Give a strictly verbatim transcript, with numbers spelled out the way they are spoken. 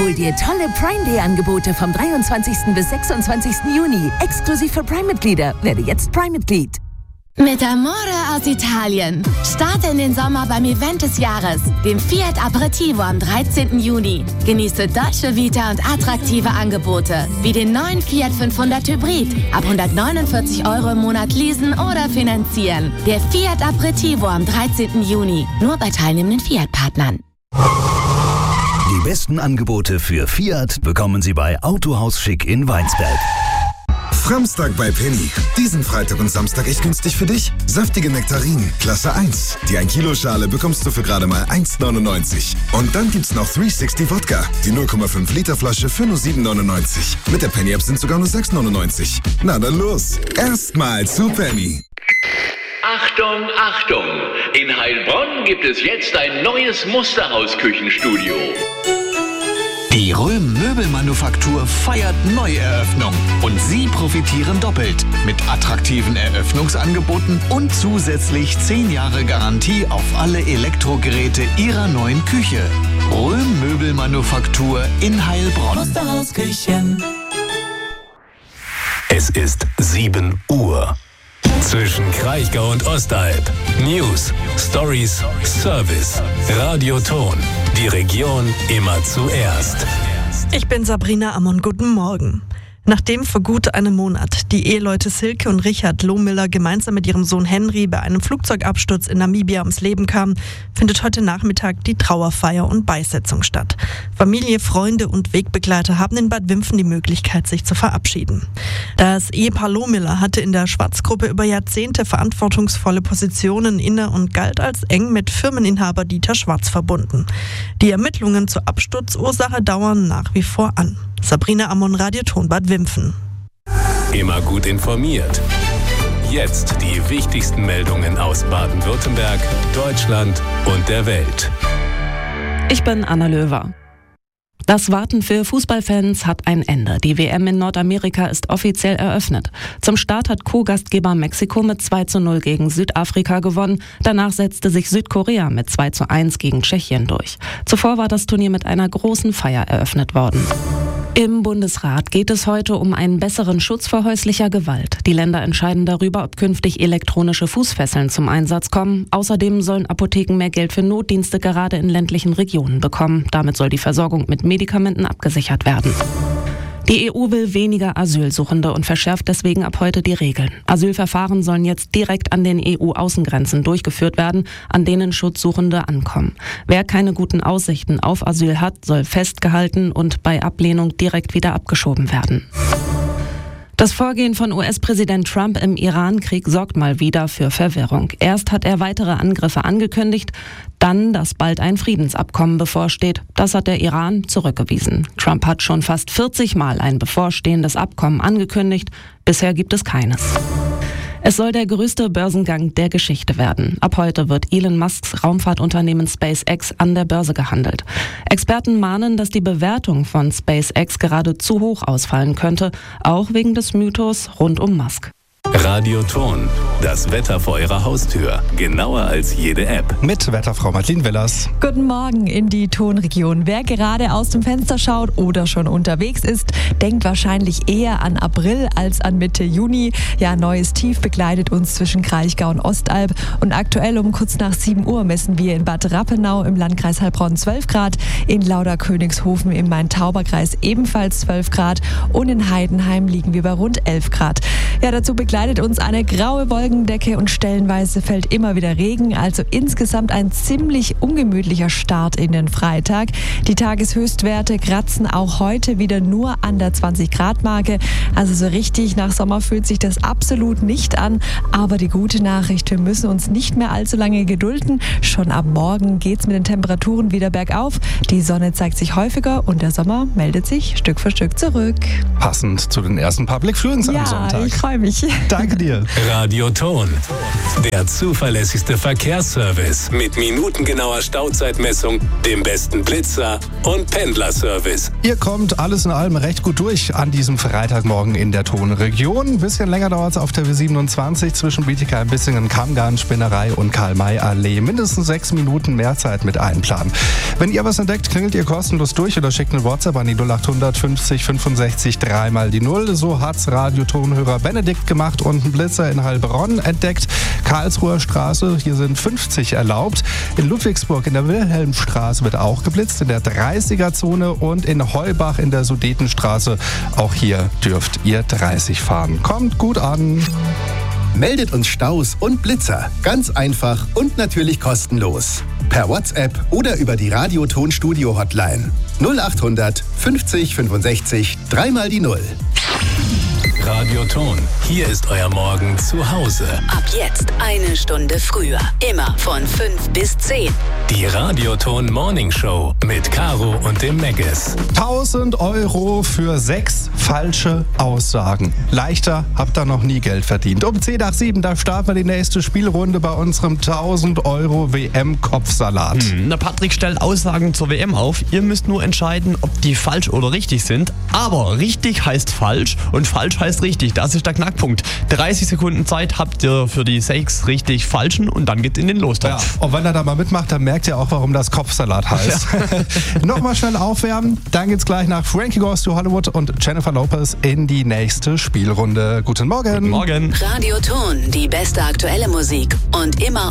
Hol dir tolle Prime Day Angebote vom dreiundzwanzigsten bis sechsundzwanzigsten Juni. Exklusiv für Prime-Mitglieder. Werde jetzt Prime-Mitglied. Mit Amore aus Italien. Starte in den Sommer beim Event des Jahres, dem Fiat Aperitivo am dreizehnten Juni. Genieße Dolce Vita und attraktive Angebote, wie den neuen Fiat fünfhundert Hybrid. Ab hundertneunundvierzig Euro im Monat leasen oder finanzieren. Der Fiat Aperitivo am dreizehnten Juni. Nur bei teilnehmenden Fiat-Partnern. Die besten Angebote für Fiat bekommen Sie bei Autohaus Schick in Weinsberg. Framstag bei Penny. Diesen Freitag und Samstag echt günstig für dich. Saftige Nektarinen, Klasse eins. Die ein Kilo Schale bekommst du für gerade mal eins neunundneunzig. Und dann gibt's noch dreihundertsechzig Wodka. Die null Komma fünf Liter Flasche für nur sieben neunundneunzig. Mit der Penny App sind sogar nur sechs neunundneunzig. Na dann los. Erstmal zu Penny. Achtung, Achtung! In Heilbronn gibt es jetzt ein neues Musterhaus-Küchenstudio. Die Röhm Möbelmanufaktur feiert Neueröffnung und Sie profitieren doppelt mit attraktiven Eröffnungsangeboten und zusätzlich zehn Jahre Garantie auf alle Elektrogeräte Ihrer neuen Küche. Röhm Möbelmanufaktur in Heilbronn. Musterhausküchen. Es ist sieben Uhr. Zwischen Kraichgau und Ostalb. News, Stories, Service. Radioton. Die Region immer zuerst. Ich bin Sabrina Ammon. Guten Morgen. Nachdem vor gut einem Monat die Eheleute Silke und Richard Lohmiller gemeinsam mit ihrem Sohn Henry bei einem Flugzeugabsturz in Namibia ums Leben kamen, findet heute Nachmittag die Trauerfeier und Beisetzung statt. Familie, Freunde und Wegbegleiter haben in Bad Wimpfen die Möglichkeit, sich zu verabschieden. Das Ehepaar Lohmiller hatte in der Schwarz-Gruppe über Jahrzehnte verantwortungsvolle Positionen inne und galt als eng mit Firmeninhaber Dieter Schwarz verbunden. Die Ermittlungen zur Absturzursache dauern nach wie vor an. Sabrina Ammon, Radioton Bad Wimpfen. Immer gut informiert. Jetzt die wichtigsten Meldungen aus Baden-Württemberg, Deutschland und der Welt. Ich bin Anna Löwer. Das Warten für Fußballfans hat ein Ende. Die W M in Nordamerika ist offiziell eröffnet. Zum Start hat Co-Gastgeber Mexiko mit zwei zu null gegen Südafrika gewonnen. Danach setzte sich Südkorea mit zwei zu eins gegen Tschechien durch. Zuvor war das Turnier mit einer großen Feier eröffnet worden. Im Bundesrat geht es heute um einen besseren Schutz vor häuslicher Gewalt. Die Länder entscheiden darüber, ob künftig elektronische Fußfesseln zum Einsatz kommen. Außerdem sollen Apotheken mehr Geld für Notdienste gerade in ländlichen Regionen bekommen. Damit soll die Versorgung mit Medikamenten abgesichert werden. Die E U will weniger Asylsuchende und verschärft deswegen ab heute die Regeln. Asylverfahren sollen jetzt direkt an den E U-Außengrenzen durchgeführt werden, an denen Schutzsuchende ankommen. Wer keine guten Aussichten auf Asyl hat, soll festgehalten und bei Ablehnung direkt wieder abgeschoben werden. Das Vorgehen von U S-Präsident Trump im Iran-Krieg sorgt mal wieder für Verwirrung. Erst hat er weitere Angriffe angekündigt, dann, dass bald ein Friedensabkommen bevorsteht. Das hat der Iran zurückgewiesen. Trump hat schon fast vierzig Mal ein bevorstehendes Abkommen angekündigt. Bisher gibt es keines. Es soll der größte Börsengang der Geschichte werden. Ab heute wird Elon Musks Raumfahrtunternehmen SpaceX an der Börse gehandelt. Experten mahnen, dass die Bewertung von SpaceX gerade zu hoch ausfallen könnte, auch wegen des Mythos rund um Musk. Radioton. Das Wetter vor Ihrer Haustür. Genauer als jede App. Mit Wetterfrau Martin Willers. Guten Morgen in die Tonregion. Wer gerade aus dem Fenster schaut oder schon unterwegs ist, denkt wahrscheinlich eher an April als an Mitte Juni. Ja, neues Tief begleitet uns zwischen Kraichgau und Ostalb. Und aktuell um kurz nach sieben Uhr messen wir in Bad Rappenau im Landkreis Heilbronn zwölf Grad, in Lauderkönigshofen im Main-Tauber-Kreis ebenfalls zwölf Grad und in Heidenheim liegen wir bei rund elf Grad. Ja, dazu begleitet uns eine graue Wolkendecke und stellenweise fällt immer wieder Regen, also insgesamt ein ziemlich ungemütlicher Start in den Freitag. Die Tageshöchstwerte kratzen auch heute wieder nur an der zwanzig Grad Marke, also so richtig nach Sommer fühlt sich das absolut nicht an, aber die gute Nachricht, wir müssen uns nicht mehr allzu lange gedulden. Schon ab morgen geht's mit den Temperaturen wieder bergauf, die Sonne zeigt sich häufiger und der Sommer meldet sich Stück für Stück zurück. Passend zu den ersten Public Fluence am ja, Sonntag. Ich freue mich. Danke dir. Radioton, der zuverlässigste Verkehrsservice mit minutengenauer Stauzeitmessung, dem besten Blitzer und Pendlerservice. Ihr kommt alles in allem recht gut durch an diesem Freitagmorgen in der Tonregion. Ein bisschen länger dauert es auf der W siebenundzwanzig zwischen Bietigheim, Bissingen, Kammgarn, Spinnerei und Karl-May-Allee. Mindestens sechs Minuten mehr Zeit mit einplanen. Wenn ihr was entdeckt, klingelt ihr kostenlos durch oder schickt eine WhatsApp an die null acht hundert fünfzig fünfundsechzig dreimal die Null. So hat's Radiotonhörer Benedikt gemacht und einen Blitzer in Heilbronn entdeckt. Karlsruher Straße, hier sind fünfzig erlaubt. In Ludwigsburg in der Wilhelmstraße wird auch geblitzt, in der dreißiger-Zone und in Heubach in der Sudetenstraße. Auch hier dürft ihr dreißig fahren. Kommt gut an. Meldet uns Staus und Blitzer. Ganz einfach und natürlich kostenlos. Per WhatsApp oder über die Radioton-Studio-Hotline. null acht hundert fünfzig fünfundsechzig dreimal die Null. Radioton, hier ist euer Morgen zu Hause. Ab jetzt eine Stunde früher. Immer von fünf bis zehn. Die Radioton Morning Show mit Caro und dem Meggis. tausend Euro für sechs falsche Aussagen. Leichter habt ihr noch nie Geld verdient. Um zehn nach sieben, da starten wir die nächste Spielrunde bei unserem tausend Euro W M-Kopfsalat. Hm, der Patrick stellt Aussagen zur W M auf. Ihr müsst nur entscheiden, ob die falsch oder richtig sind. Aber richtig heißt falsch und falsch heißt richtig. Das ist der Knackpunkt. dreißig Sekunden Zeit habt ihr für die sechs richtig falschen und dann geht's in den Lostopf. Ja, und wenn er da mal mitmacht, dann merkt ihr auch, warum das Kopfsalat heißt. Ja. Nochmal schnell aufwärmen. Dann geht's gleich nach Frankie Goes to Hollywood und Jennifer Lopez in die nächste Spielrunde. Guten Morgen. Guten Morgen. Radioton, die beste aktuelle Musik und immer